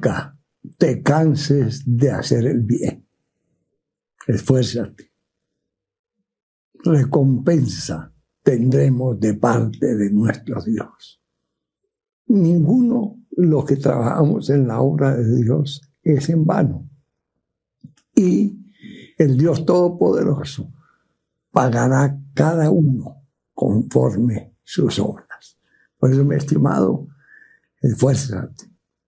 Nunca te canses de hacer el bien. Esfuérzate. Recompensa tendremos de parte de nuestro Dios. Ninguno de los que trabajamos en la obra de Dios es en vano. Y el Dios Todopoderoso pagará cada uno conforme sus obras. Por eso, mi estimado, esfuérzate.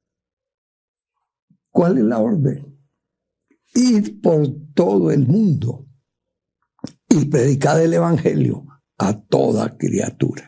¿Cuál es la orden? Ir por todo el mundo y predicar el evangelio a toda criatura.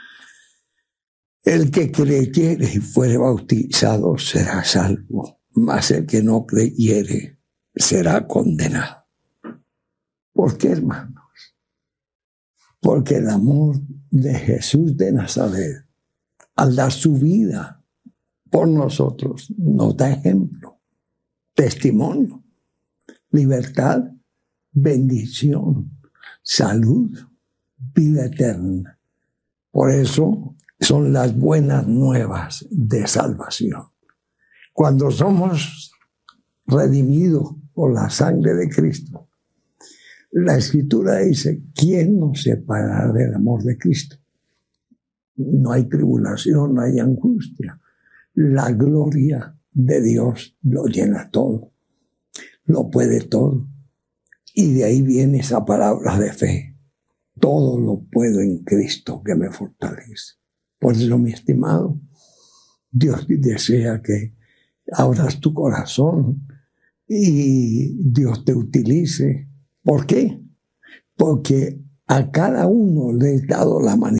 El que creyere y fuere bautizado será salvo, mas el que no creyere será condenado. ¿Por qué, hermanos? Porque el amor de Jesús de Nazaret, al dar su vida por nosotros, nos da ejemplo, testimonio, libertad, bendición, salud, vida eterna. Por eso son las buenas nuevas de salvación. Cuando somos redimidos por la sangre de Cristo, la Escritura dice, ¿quién nos separará del amor de Cristo? No hay tribulación, no hay angustia. La gloria de Dios lo llena todo, lo puede todo. Y de ahí viene esa palabra de fe. Todo lo puedo en Cristo que me fortalece. Por eso, mi estimado, Dios desea que abras tu corazón y Dios te utilice. ¿Por qué? Porque a cada uno le he dado la manera